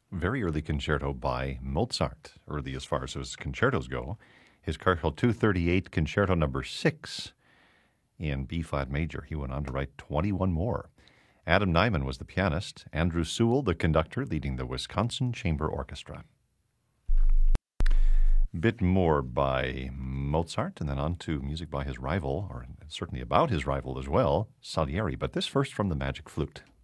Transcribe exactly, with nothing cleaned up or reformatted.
very early concerto by Mozart, early as far as his concertos go. His Cartel two thirty-eight Concerto Number six in B flat major. He went on to write twenty-one more. Adam Nyman was the pianist. Andrew Sewell, the conductor, leading the Wisconsin Chamber Orchestra. Bit more by Mozart, and then on to music by his rival, or certainly about his rival as well, Salieri. But this first from the Magic Flute.